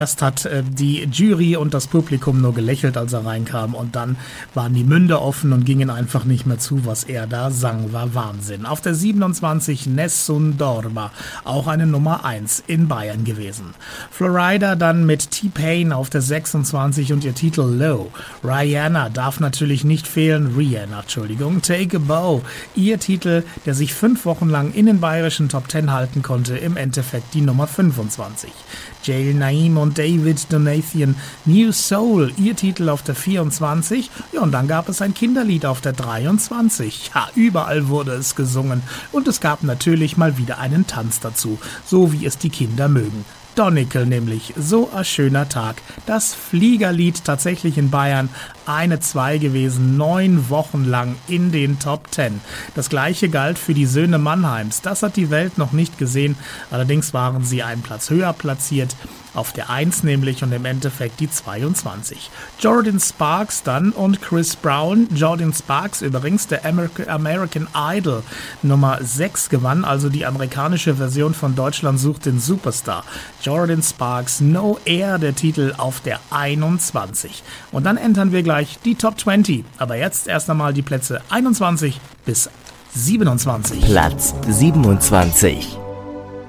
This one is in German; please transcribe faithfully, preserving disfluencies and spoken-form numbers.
Erst hat äh, die Jury und das Publikum nur gelächelt, als er reinkam, und dann waren die Münder offen und gingen einfach nicht mehr zu, was er da sang. War Wahnsinn. Auf der siebenundzwanzig Nessun Dorma, auch eine Nummer eins in Bayern gewesen. Florida dann mit T-Pain auf der sechsundzwanzig und ihr Titel Low. Rihanna darf natürlich nicht fehlen, Rihanna, Entschuldigung, Take a Bow. Ihr Titel, der sich fünf Wochen lang in den bayerischen Top Ten halten konnte, im Endeffekt die Nummer fünfundzwanzig. Jail Naim und David Donathian, New Soul, ihr Titel auf der vierundzwanzig. Ja, und dann gab es ein Kinderlied auf der dreiundzwanzig. Ja, überall wurde es gesungen. Und es gab natürlich mal wieder einen Tanz dazu, so wie es die Kinder mögen. Donegal nämlich, so ein schöner Tag. Das Fliegerlied tatsächlich in Bayern, eine zwei gewesen, neun Wochen lang in den Top Ten. Das gleiche galt für die Söhne Mannheims. Das hat die Welt noch nicht gesehen, allerdings waren sie einen Platz höher platziert. Auf der eins nämlich und im Endeffekt die zweiundzwanzig. Jordan Sparks dann und Chris Brown. Jordan Sparks übrigens, der American, American Idol Nummer sechs gewann, also die amerikanische Version von Deutschland sucht den Superstar. Jordan Sparks, No Air, der Titel auf der einundzwanzig. Und dann entern wir gleich die Top zwanzig. Aber jetzt erst einmal die Plätze einundzwanzig bis siebenundzwanzig. Platz siebenundzwanzig.